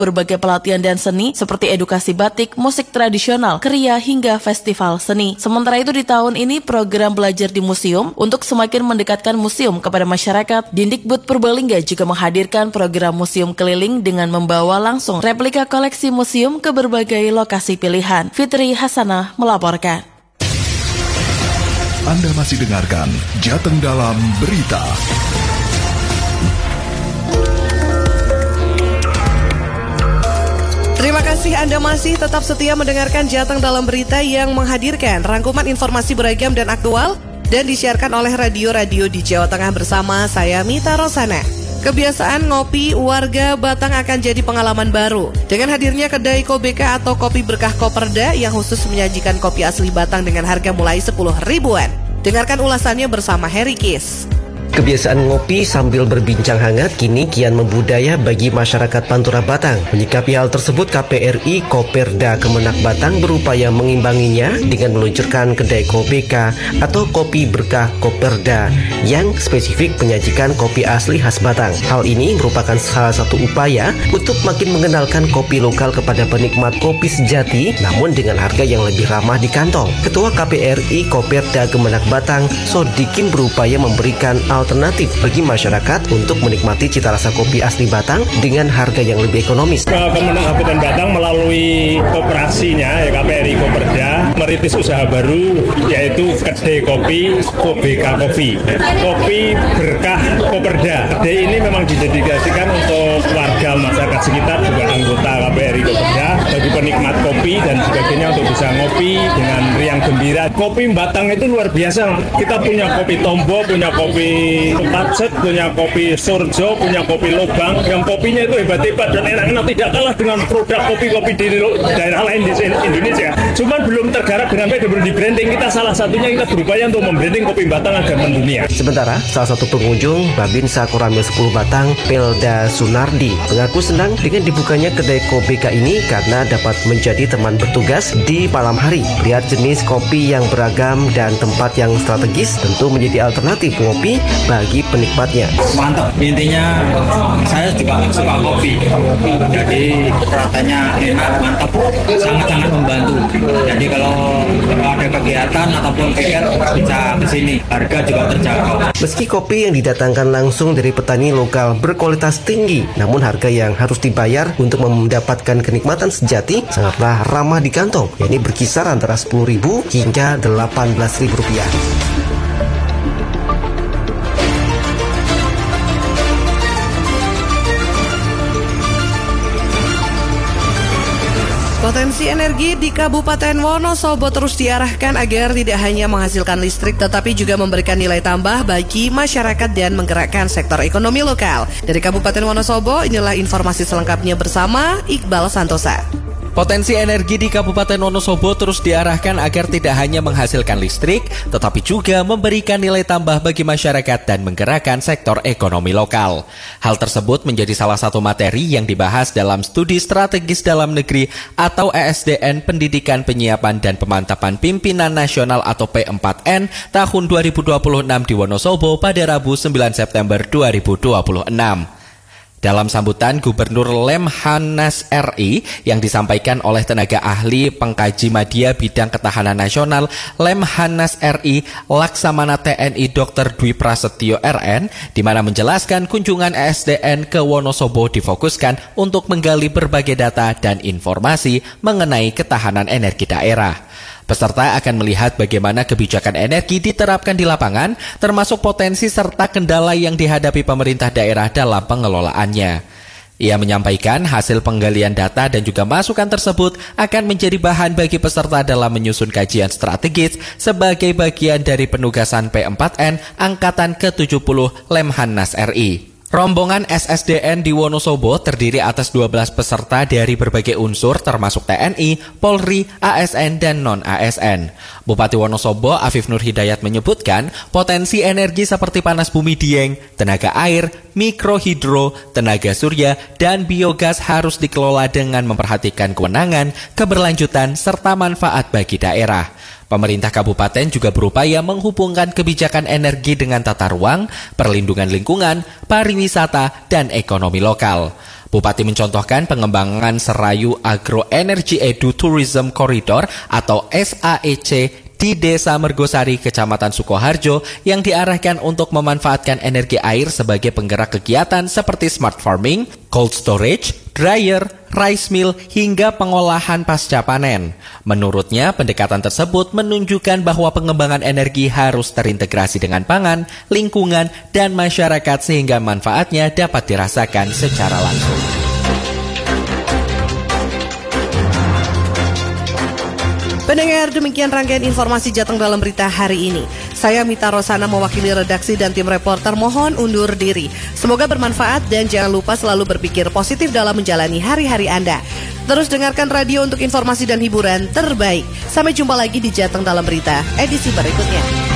berbagai pelatihan dan seni seperti edukasi batik, musik tradisional, kriya, hingga festival seni. Sementara itu di tahun ini program belajar di museum untuk semakin mendekatkan museum kepada masyarakat, Dindikbud Purbalingga juga menghadirkan program museum keliling dengan membawa langsung replika koleksi museum ke berbagai lokasi pilihan. Fitri Hasanah melaporkan. Anda masih dengarkan Jateng Dalam Berita. Terima kasih Anda masih tetap setia mendengarkan Jateng Dalam Berita yang menghadirkan rangkuman informasi beragam dan aktual dan disiarkan oleh radio-radio di Jawa Tengah bersama saya Mita Rosana. Kebiasaan ngopi warga Batang akan jadi pengalaman baru. Dengan hadirnya kedai KOBK atau Kopi Berkah Koperda yang khusus menyajikan kopi asli Batang dengan harga mulai 10 ribuan. Dengarkan ulasannya bersama Harry Kiss. Kebiasaan ngopi sambil berbincang hangat kini kian membudaya bagi masyarakat Pantura Batang. Menyikapi hal tersebut, KPRI Koperda Kemenak Batang berupaya mengimbanginya dengan meluncurkan kedai KOBK atau Kopi Berkah Koperda yang spesifik menyajikan kopi asli khas Batang. Hal ini merupakan salah satu upaya untuk makin mengenalkan kopi lokal kepada penikmat kopi sejati namun dengan harga yang lebih ramah di kantong. Ketua KPRI Koperda Kemenak Batang, Sodikin, berupaya memberikan alternatif bagi masyarakat untuk menikmati cita rasa kopi asli Batang dengan harga yang lebih ekonomis. Kemenak Kabupaten Batang melalui kooperasinya KPRI Koperda merintis usaha baru yaitu kedai kopi KOBK Kopi Berkah Koperda. Kedai ini memang didedikasikan untuk warga masyarakat sekitar juga anggota KPRI Koperda bagi penikmat kopi dan sebagainya untuk bisa ngopi dengan riang gembira. Kopi Batang itu luar biasa. Kita punya kopi Tombo, punya kopi Pacet, punya kopi Surjo, punya kopi Lobang, yang kopinya itu hebat-hebat dan enak-enak, tidak kalah dengan produk kopi-kopi di daerah lain di Indonesia. Cuman belum tergarap dengan baik, belum di branding. Kita salah satunya kita berupaya untuk membranding kopi Batang agar mendunia. Sementara salah satu pengunjung Babinsa Koramil 10 Batang, Pelda Sunardi, mengaku senang dengan dibukanya kedai KOBK ini karena dapat menjadi teman bertugas di malam hari. Lihat jenis kopi yang beragam dan tempat yang strategis tentu menjadi alternatif ngopi bagi penikmatnya. Mantap, intinya saya juga suka kopi, jadi rasanya enak, mantap, sangat-sangat membantu. Jadi kalau ada kegiatan ataupun pikir bisa ke sini, harga juga terjangkau. Meski kopi yang didatangkan langsung dari petani lokal berkualitas tinggi, namun harga yang harus dibayar untuk mendapatkan kenikmatan sejati sangatlah ramah di kantong, yakni berkisar antara Rp10.000 hingga Rp18.000. Potensi energi di Kabupaten Wonosobo terus diarahkan agar tidak hanya menghasilkan listrik tetapi juga memberikan nilai tambah bagi masyarakat dan menggerakkan sektor ekonomi lokal. Dari Kabupaten Wonosobo, inilah informasi selengkapnya bersama Iqbal Santosa. Potensi energi di Kabupaten Wonosobo terus diarahkan agar tidak hanya menghasilkan listrik, tetapi juga memberikan nilai tambah bagi masyarakat dan menggerakkan sektor ekonomi lokal. Hal tersebut menjadi salah satu materi yang dibahas dalam Studi Strategis Dalam Negeri atau ESDN Pendidikan Penyiapan dan Pemantapan Pimpinan Nasional atau P4N tahun 2026 di Wonosobo pada Rabu 9 September 2026. Dalam sambutan Gubernur Lemhanas RI yang disampaikan oleh tenaga ahli pengkaji media bidang ketahanan nasional Lemhanas RI Laksamana TNI Dr. Dwi Prasetyo RN, di mana menjelaskan kunjungan ESDN ke Wonosobo difokuskan untuk menggali berbagai data dan informasi mengenai ketahanan energi daerah. Peserta akan melihat bagaimana kebijakan energi diterapkan di lapangan, termasuk potensi serta kendala yang dihadapi pemerintah daerah dalam pengelolaannya. Ia menyampaikan hasil penggalian data dan juga masukan tersebut akan menjadi bahan bagi peserta dalam menyusun kajian strategis sebagai bagian dari penugasan P4N Angkatan ke-70 Lemhanas RI. Rombongan SSDN di Wonosobo terdiri atas 12 peserta dari berbagai unsur termasuk TNI, Polri, ASN, dan non-ASN. Bupati Wonosobo Afif Nur Hidayat menyebutkan potensi energi seperti panas bumi Dieng, tenaga air, mikrohidro, tenaga surya, dan biogas harus dikelola dengan memperhatikan kewenangan, keberlanjutan, serta manfaat bagi daerah. Pemerintah kabupaten juga berupaya menghubungkan kebijakan energi dengan tata ruang, perlindungan lingkungan, pariwisata, dan ekonomi lokal. Bupati mencontohkan pengembangan Serayu Agro Energy Edu Tourism Corridor atau SAEC di Desa Mergosari, Kecamatan Sukoharjo yang diarahkan untuk memanfaatkan energi air sebagai penggerak kegiatan seperti smart farming, cold storage, dryer, rice mill, hingga pengolahan pasca panen. Menurutnya, pendekatan tersebut menunjukkan bahwa pengembangan energi harus terintegrasi dengan pangan, lingkungan, dan masyarakat sehingga manfaatnya dapat dirasakan secara langsung. Pendengar, demikian rangkaian informasi Jateng dalam berita hari ini. Saya Mita Rosana mewakili redaksi dan tim reporter mohon undur diri. Semoga bermanfaat dan jangan lupa selalu berpikir positif dalam menjalani hari-hari Anda. Terus dengarkan radio untuk informasi dan hiburan terbaik. Sampai jumpa lagi di Jateng dalam berita edisi berikutnya.